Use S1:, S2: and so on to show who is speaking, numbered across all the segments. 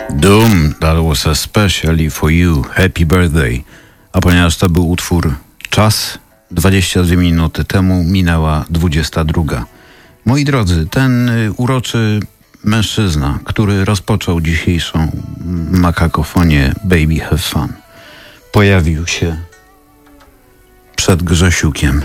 S1: Doom, that was especially for you. Happy birthday. A ponieważ to był utwór Czas, 22 minuty temu minęła 22. Moi drodzy, ten uroczy mężczyzna, który rozpoczął dzisiejszą makakofonię Baby Have Fun, pojawił się przed Grzesiukiem.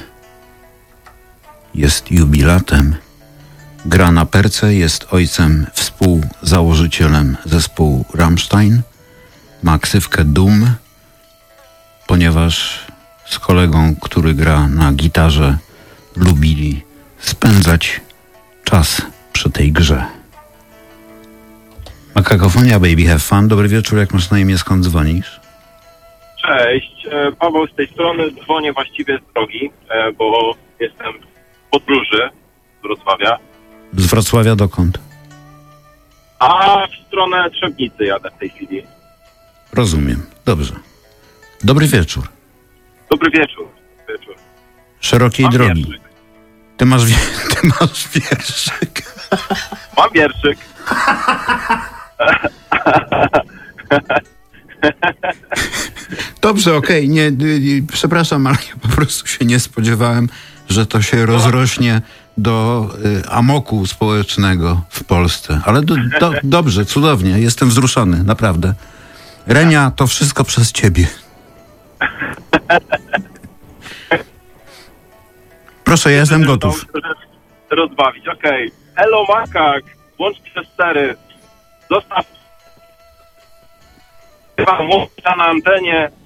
S1: Jest jubilatem. Gra na perce, jest ojcem współzałożycielem zespołu Rammstein. Ma ksywkę Doom, ponieważ z kolegą, który gra na gitarze, lubili spędzać czas przy tej grze. Makakofonia Baby Have Fun. Dobry wieczór, jak masz na imię, skąd dzwonisz?
S2: Cześć, Paweł z tej strony. Dzwonię właściwie z drogi, bo jestem w podróży z Wrocławia.
S1: Z Wrocławia dokąd?
S2: A w stronę Trzebnicy jadę w tej chwili.
S1: Rozumiem, dobrze. Dobry wieczór.
S2: Dobry wieczór.
S1: Szerokiej
S2: Mam
S1: drogi.
S2: wierszyk.
S1: Ty masz wierszyk.
S2: Mam wierszyk.
S1: Dobrze, okej, nie, przepraszam, ale ja po prostu się nie spodziewałem, że to się rozrośnie do amoku społecznego w Polsce. Ale dobrze, cudownie, jestem wzruszony, naprawdę. Renia, to wszystko przez ciebie. Proszę, ja jestem gotów.
S2: Rozbawić, okej. Elo Makak, włącz przez stery. Zostaw... Chyba na antenie.